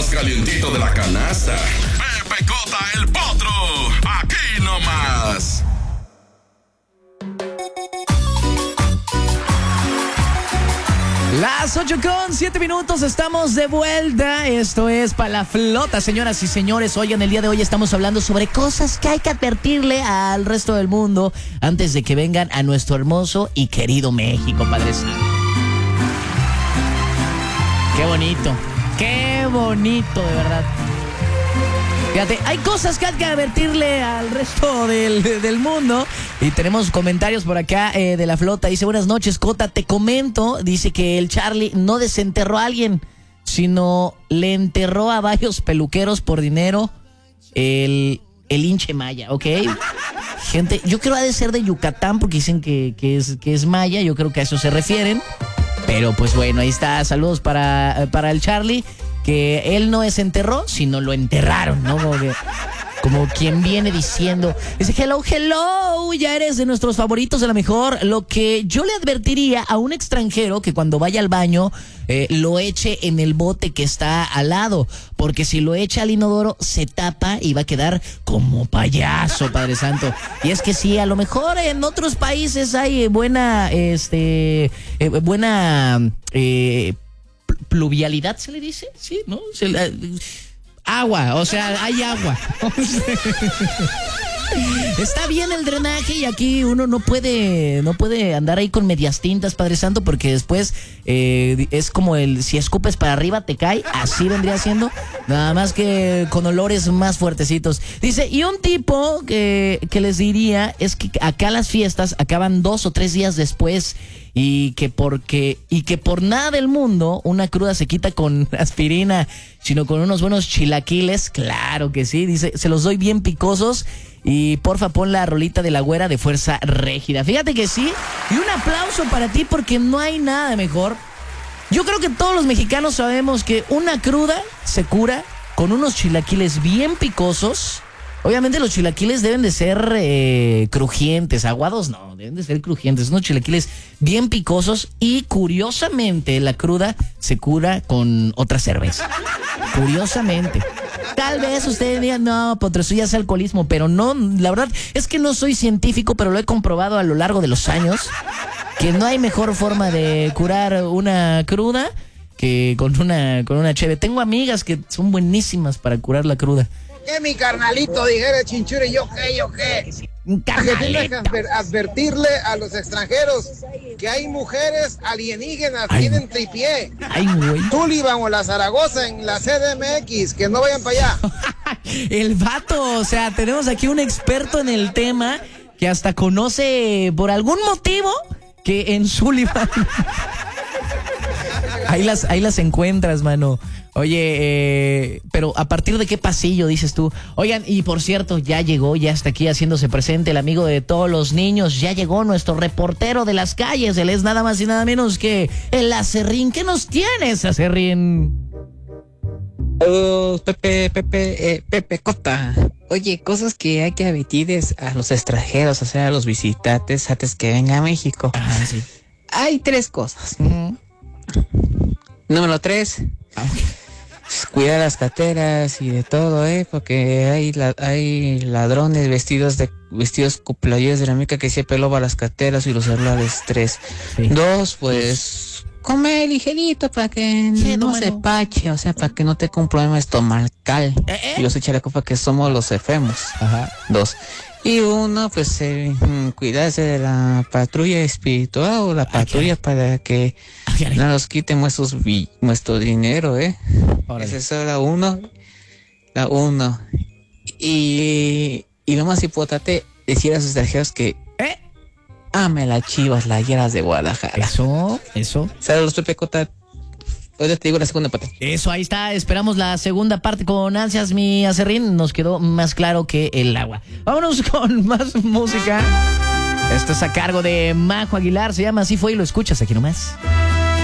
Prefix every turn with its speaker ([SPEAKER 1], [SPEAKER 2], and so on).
[SPEAKER 1] más calientito de la canasta. Pepe Cota, el potro. Aquí nomás.
[SPEAKER 2] Las 8:07, estamos de vuelta. Esto es Pa' la Flota, señoras y señores. Oigan, el día de hoy estamos hablando sobre cosas que hay que advertirle al resto del mundo antes de que vengan a nuestro hermoso y querido México, Padre Santo. Qué bonito, de verdad. Fíjate, hay cosas que hay que advertirle al resto del mundo. Y tenemos comentarios por acá de la Flota. Dice, buenas noches, Cota, te comento. Dice que el Charlie no desenterró a alguien, sino le enterró a varios peluqueros por dinero el hinche maya, ¿ok? Gente, yo creo que ha de ser de Yucatán porque dicen que es maya. Yo creo que a eso se refieren. Pero pues bueno, ahí está. Saludos para el Charlie. Que él no desenterró, sino lo enterraron, ¿no? Como quien viene diciendo, dice, hello, ya eres de nuestros favoritos de la mejor. Lo que yo le advertiría a un extranjero que cuando vaya al baño lo eche en el bote que está al lado, porque si lo echa al inodoro se tapa y va a quedar como payaso, Padre Santo. Y es que sí, a lo mejor en otros países hay buena pluvialidad, ¿se le dice? Sí, ¿no? Agua, o sea, hay agua. Está bien el drenaje y aquí uno no puede andar ahí con medias tintas, Padre Santo, porque después es como si escupes para arriba te cae, así vendría siendo, nada más que con olores más fuertecitos. Dice, y un tipo que les diría es que acá las fiestas acaban 2 o 3 días después y que por nada del mundo una cruda se quita con aspirina, sino con unos buenos chilaquiles. Claro que sí, dice, se los doy bien picosos. Y porfa, pon la rolita de la güera de Fuerza Régida. Fíjate que sí. Y un aplauso para ti porque no hay nada mejor. Yo creo que todos los mexicanos sabemos que una cruda se cura con unos chilaquiles bien picosos. Obviamente los chilaquiles deben de ser crujientes, aguados no, deben de ser crujientes, unos chilaquiles bien picosos y curiosamente la cruda se cura con otra cerveza. Curiosamente. Tal vez ustedes digan, no, Potro, eso ya es alcoholismo, pero no, la verdad es que no soy científico, pero lo he comprobado a lo largo de los años, que no hay mejor forma de curar una cruda que con una cheve. Tengo amigas que son buenísimas para curar la cruda.
[SPEAKER 3] ¿Qué, mi carnalito? Dijera Chinchuri, ¿yo qué? Que tienes que advertirle a los extranjeros que hay mujeres alienígenas, tienen tripié.
[SPEAKER 2] Ay, güey.
[SPEAKER 3] Sullivan o la Zaragoza en la CDMX, que no vayan para allá.
[SPEAKER 2] El vato, o sea, tenemos aquí un experto en el tema que hasta conoce por algún motivo que en Sullivan. Ahí las encuentras, mano. Oye, pero ¿a partir de qué pasillo dices tú? Oigan, y por cierto, ya está aquí haciéndose presente el amigo de todos los niños. Ya llegó nuestro reportero de las calles. Él es nada más y nada menos que el Acerrín. ¿Qué nos tienes, Acerrín?
[SPEAKER 4] Pepe Cota. Oye, cosas que hay que advertir a los extranjeros, o sea, a los visitantes antes que venga a México.
[SPEAKER 2] Ah, sí.
[SPEAKER 4] Hay 3 cosas. Número 3. Cuidar las carteras y de todo, porque hay ladrones vestidos cumpleaños de la mica que siempre loba las carteras y los celulares. 3. Sí. 2, pues come ligerito para que no se pache, o sea, para que no te un problema estomacal. Y los echa la culpa que somos los enfermos. Ajá. 2. Y 1, pues cuidarse de la patrulla espiritual o la patrulla para que no nos quiten nuestro dinero, Esa es la 1. Y lo más importante, decir a sus extranjeros que ame las Chivas, las Hieras de Guadalajara.
[SPEAKER 2] Eso.
[SPEAKER 4] Saludos, Pepe Cota. Ahora te digo la segunda parte.
[SPEAKER 2] Eso, ahí está. Esperamos la segunda parte con ansias, mi Acerrín. Nos quedó más claro que el agua. Vámonos con más música. Esto es a cargo de Majo Aguilar. Se llama Así Fue y lo escuchas aquí nomás.